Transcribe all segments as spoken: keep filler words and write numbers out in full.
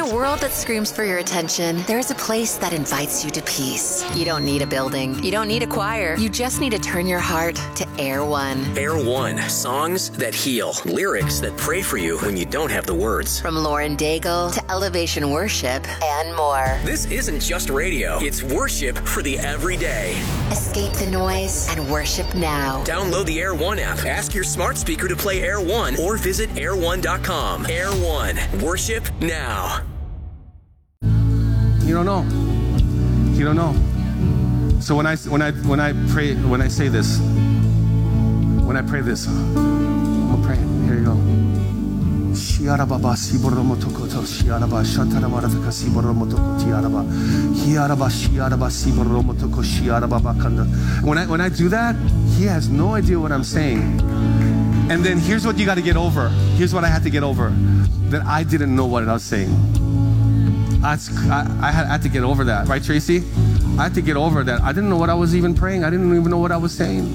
a world that screams for your attention, there is a place that invites you to peace. You don't need a building. You don't need a choir. You just need to turn your heart to Air One. Air One. Songs that heal. Lyrics that pray for you when you don't have the words. From Lauren Daigle to Elevation Worship and more. This isn't just radio. It's worship for the everyday. Escape the noise and worship now. Download the Air One app. Ask your smart speaker to play Air One or visit air one dot com. Air One. Worship now. You don't know. You don't know. So when I when I when I pray when I say this, when I pray this, I'm gonna pray. Here you go. Shiara baba siboro motokoto shiara ba shantara marataka siboro motoko tiara ba hiara ba shiara ba siboro motoko shiara baba kanda. When I when I do that, he has no idea what I'm saying. And then here's what you got to get over. Here's what I had to get over. That I didn't know what I was saying. I, I, I had to get over that. Right, Tracy? I had to get over that. I didn't know what I was even praying. I didn't even know what I was saying.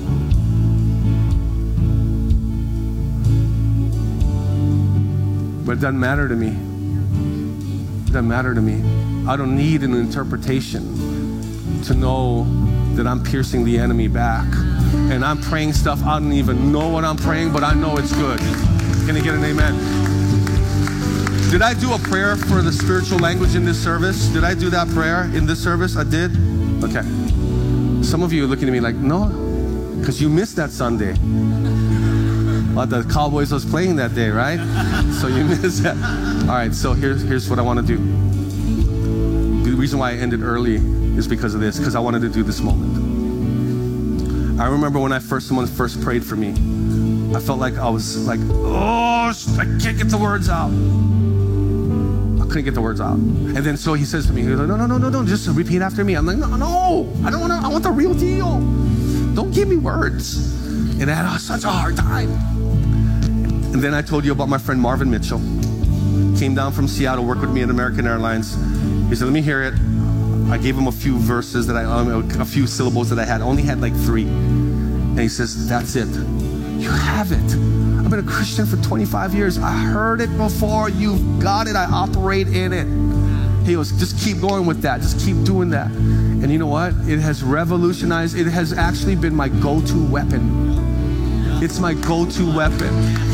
But it doesn't matter to me. It doesn't matter to me. I don't need an interpretation to know that I'm piercing the enemy back. And I'm praying stuff, I don't even know what I'm praying, but I know it's good. Can I get an amen? Did I do a prayer for the spiritual language in this service? Did I do that prayer in this service? I did? Okay. Some of you are looking at me like, no, because you missed that Sunday. Well, the Cowboys was playing that day, right? So you missed that. All right, so here's, here's what I want to do. The reason why I ended early is because of this, because I wanted to do this moment. I remember when I first, someone first prayed for me, I felt like I was like, oh, I can't get the words out. I couldn't get the words out. And then so he says to me, he goes, no, no, no, no, no, just repeat after me. I'm like, no, no, I don't want to, I want the real deal. Don't give me words. And I had such a hard time. And then I told you about my friend Marvin Mitchell. Came down from Seattle, worked with me at American Airlines. He said, let me hear it. I gave him a few verses that I, um, a few syllables that I had. I only had like three. And he says, that's it. You have it. I've been a Christian for twenty-five years. I heard it before. You've got it. I operate in it. He goes, just keep going with that. Just keep doing that. And you know what? It has revolutionized. It has actually been my go-to weapon. It's my go-to weapon.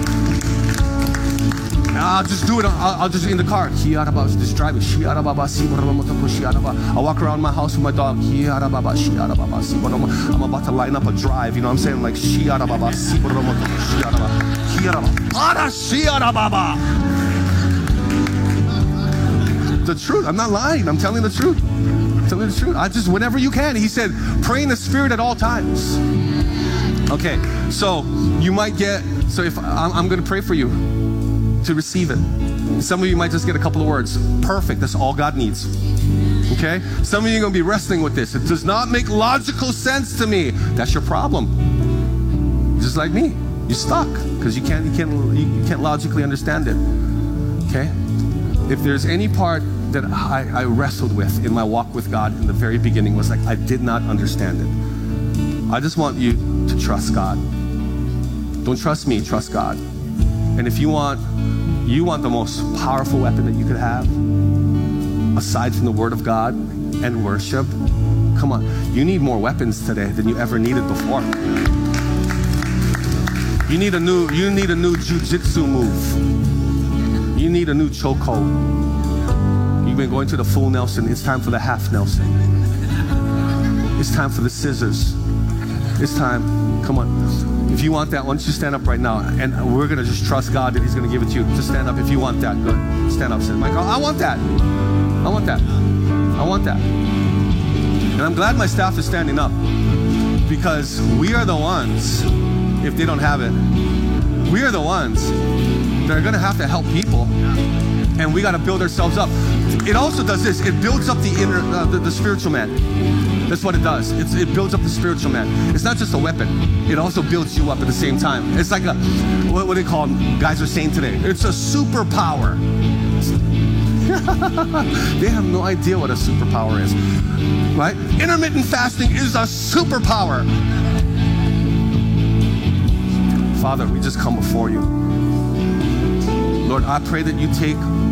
I'll just do it. I'll, I'll just in the car. Just drive it. I walk around my house with my dog. I'm about to line up a drive. You know what I'm saying? Like the truth. I'm not lying. I'm telling the truth. I'm telling the truth. I just whenever you can. He said, pray in the Spirit at all times. Okay. So you might get. So if I'm, I'm going to pray for you to receive it. Some of you might just get a couple of words. Perfect. That's all God needs. Okay? Some of you are going to be wrestling with this. It does not make logical sense to me. That's your problem. Just like me. You're stuck because you can't, you can't, you can't logically understand it. Okay? If there's any part that I, I wrestled with in my walk with God in the very beginning was like I did not understand it. I just want you to trust God. Don't trust me, trust God. And if you want, you want the most powerful weapon that you could have, aside from the Word of God and worship, come on, you need more weapons today than you ever needed before. You need a new, you need a new jiu-jitsu move. You need a new chokehold. You've been going to the full Nelson. It's time for the half Nelson. It's time for the scissors. It's time. Come on. If you want that, why don't you stand up right now? And we're going to just trust God that He's going to give it to you. Just stand up if you want that. Good. Stand up. Say, Michael, I want that. I want that. I want that. And I'm glad my staff is standing up because we are the ones, if they don't have it, we are the ones that are going to have to help people. And we got to build ourselves up. It also does this. It builds up the inner, uh, the, the spiritual man. That's what it does. It's, it builds up the spiritual man. It's not just a weapon. It also builds you up at the same time. It's like a, what, what do they call them? Guys are saying today. It's a superpower. They have no idea what a superpower is, right? Intermittent fasting is a superpower. Father, we just come before you. Lord, I pray that you take